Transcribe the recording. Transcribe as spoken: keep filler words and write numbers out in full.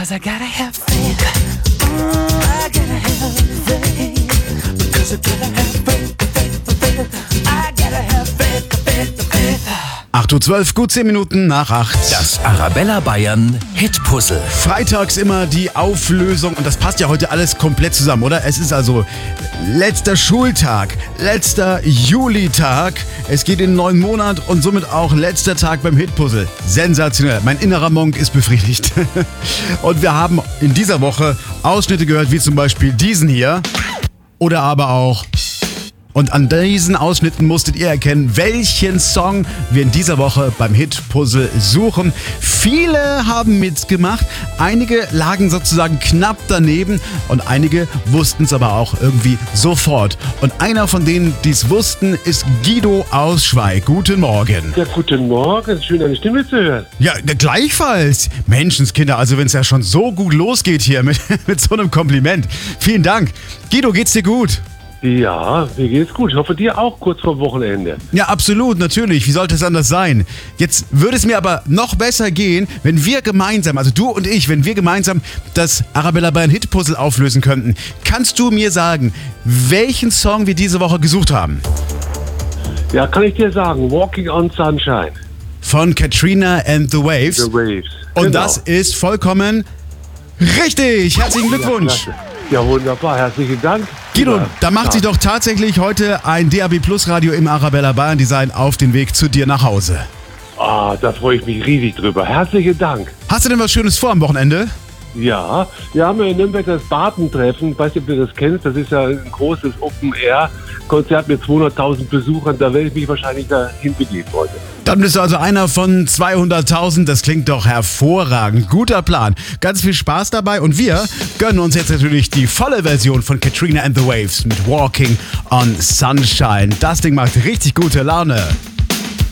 Cause I gotta have faith. Mm, I gotta have faith. Because I gotta have faith, faith, faith. I gotta have faith, faith, faith. acht Uhr zwölf, gut zehn Minuten nach acht. Das Arabella Bayern Hitpuzzle. Freitags immer die Auflösung und das passt ja heute alles komplett zusammen, oder? Es ist also letzter Schultag, letzter Julitag. Es geht in den neuen Monat und somit auch letzter Tag beim Hitpuzzle. Sensationell. Mein innerer Monk ist befriedigt. Und wir haben in dieser Woche Ausschnitte gehört, wie zum Beispiel diesen hier. Oder aber auch... Und an diesen Ausschnitten musstet ihr erkennen, welchen Song wir in dieser Woche beim Hit-Puzzle suchen. Viele haben mitgemacht, einige lagen sozusagen knapp daneben und einige wussten es aber auch irgendwie sofort. Und einer von denen, die es wussten, ist Guido aus Schweig. Guten Morgen. Ja, guten Morgen. Schön, eine Stimme zu hören. Ja, gleichfalls. Menschenskinder, also wenn es ja schon so gut losgeht hier mit, mit so einem Kompliment. Vielen Dank. Guido, geht's dir gut? Ja, mir geht's gut. Ich hoffe, dir auch kurz vor Wochenende. Ja, absolut, natürlich. Wie sollte es anders sein? Jetzt würde es mir aber noch besser gehen, wenn wir gemeinsam, also du und ich, wenn wir gemeinsam das Arabella Bayern Hitpuzzle auflösen könnten. Kannst du mir sagen, welchen Song wir diese Woche gesucht haben? Ja, kann ich dir sagen. Walking on Sunshine. Von Katrina and the Waves. The Waves. Und Genau. das ist vollkommen richtig. Herzlichen Glückwunsch. Ja, ja, wunderbar. Herzlichen Dank. Guido, Ja. da macht sich doch tatsächlich heute ein D A B Plus Radio im Arabella Bayern Design auf den Weg zu dir nach Hause. Ah, da freue ich mich riesig drüber. Herzlichen Dank. Hast du denn was Schönes vor am Wochenende? Ja, wir haben ja in Nürnberg das Bartentreffen. Ich weiß nicht, ob du das kennst. Das ist ja ein großes Open-Air-Konzert mit zweihunderttausend Besuchern. Da werde ich mich wahrscheinlich dahin begeben heute. Dann bist du also einer von zweihunderttausend. Das klingt doch hervorragend. Guter Plan. Ganz viel Spaß dabei. Und wir gönnen uns jetzt natürlich die volle Version von Katrina and the Waves mit Walking on Sunshine. Das Ding macht richtig gute Laune.